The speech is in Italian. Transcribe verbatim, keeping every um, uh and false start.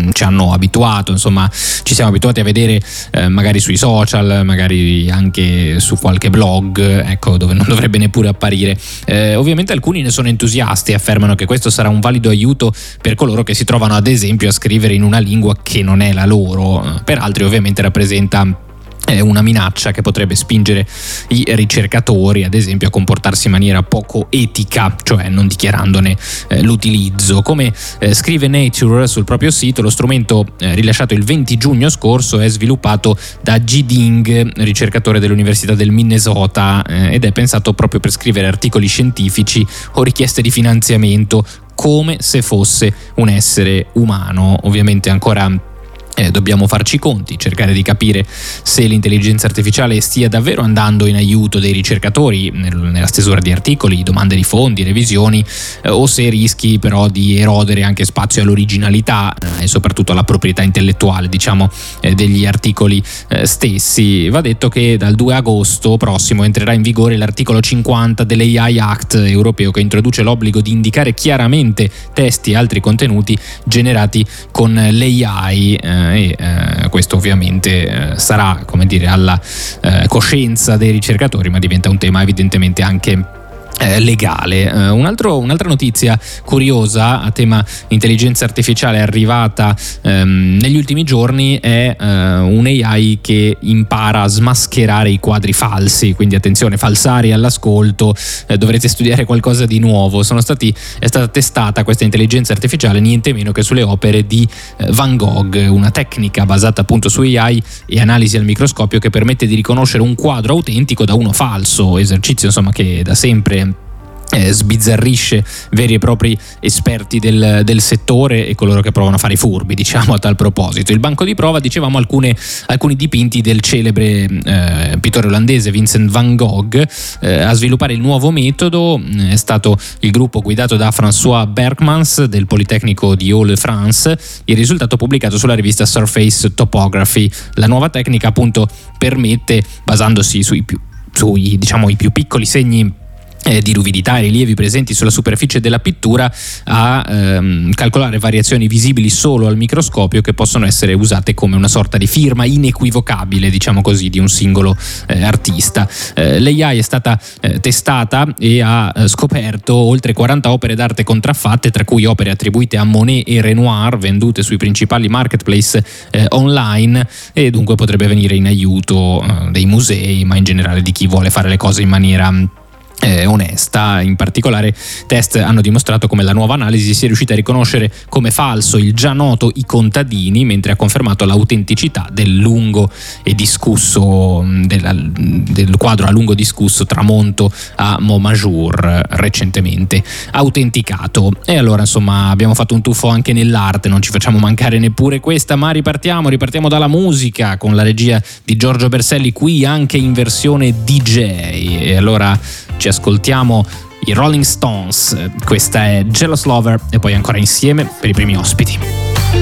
mh, ci hanno abituato, insomma ci siamo abituati a vedere eh, magari sui social, magari anche su qualche blog, ecco, dove non dovrebbe neppure apparire. Eh, ovviamente alcuni ne sono entusiasti e affermano che questo sarà un valido aiuto per coloro che si trovano ad esempio a scrivere in una lingua che non è la loro. Per altri ovviamente rappresenta è una minaccia che potrebbe spingere i ricercatori ad esempio a comportarsi in maniera poco etica, cioè non dichiarandone eh, l'utilizzo. Come eh, scrive Nature sul proprio sito, lo strumento eh, rilasciato il venti giugno scorso è sviluppato da Ji Ding, ricercatore dell'Università del Minnesota, eh, ed è pensato proprio per scrivere articoli scientifici o richieste di finanziamento come se fosse un essere umano. Ovviamente ancora Eh, dobbiamo farci i conti, cercare di capire se l'intelligenza artificiale stia davvero andando in aiuto dei ricercatori nel, nella stesura di articoli, domande di fondi, revisioni, eh, o se rischi però di erodere anche spazio all'originalità eh, e soprattutto alla proprietà intellettuale, diciamo, eh, degli articoli eh, stessi. Va detto che dal due agosto prossimo entrerà in vigore l'articolo cinquanta dell'A I Act europeo, che introduce l'obbligo di indicare chiaramente testi e altri contenuti generati con l'A I. Eh, e eh, questo ovviamente eh, sarà, come dire, alla eh, coscienza dei ricercatori, ma diventa un tema evidentemente anche Eh, legale. Uh, un altro, un'altra notizia curiosa a tema intelligenza artificiale arrivata um, negli ultimi giorni è uh, un A I che impara a smascherare i quadri falsi, quindi attenzione, falsari all'ascolto, eh, dovrete studiare qualcosa di nuovo. Sono stati, è stata testata questa intelligenza artificiale niente meno che sulle opere di eh, Van Gogh, una tecnica basata appunto su A I e analisi al microscopio che permette di riconoscere un quadro autentico da uno falso, esercizio insomma che da sempre Eh, sbizzarrisce veri e propri esperti del, del settore e coloro che provano a fare i furbi, diciamo, a tal proposito. Il banco di prova, dicevamo, alcune, alcuni dipinti del celebre eh, pittore olandese Vincent van Gogh. Eh, a sviluppare il nuovo metodo eh, è stato il gruppo guidato da François Berkmans del Politecnico di Haute-France. Il risultato pubblicato sulla rivista Surface Topography. La nuova tecnica appunto permette, basandosi sui più, sui, diciamo, i più piccoli segni Eh, di ruvidità e rilievi presenti sulla superficie della pittura, a ehm, calcolare variazioni visibili solo al microscopio che possono essere usate come una sorta di firma inequivocabile, diciamo così, di un singolo eh, artista. Eh, L'A I è stata eh, testata e ha eh, scoperto oltre quaranta opere d'arte contraffatte, tra cui opere attribuite a Monet e Renoir, vendute sui principali marketplace eh, online, e dunque potrebbe venire in aiuto eh, dei musei, ma in generale di chi vuole fare le cose in maniera Eh, onesta. In particolare test hanno dimostrato come la nuova analisi sia riuscita a riconoscere come falso il già noto I contadini, mentre ha confermato l'autenticità del lungo e discusso della, del quadro a lungo discusso Tramonto a Montmajour, recentemente autenticato. E allora insomma abbiamo fatto un tuffo anche nell'arte, non ci facciamo mancare neppure questa, ma ripartiamo ripartiamo dalla musica con la regia di Giorgio Berselli, qui anche in versione D J. E allora ci ascoltiamo i Rolling Stones, questa è Jealous Lover, e poi ancora insieme per i primi ospiti.